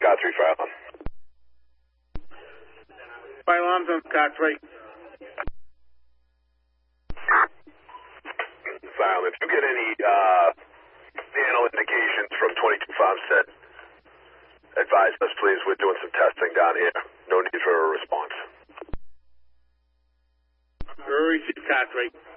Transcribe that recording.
Car 3 fire alarm. Fire alarms on Car 3. Fire alarm. If you get any panel indications from 22 Farmstead, advise us, please. We're doing some testing down here. No need for a response. Received Car 3.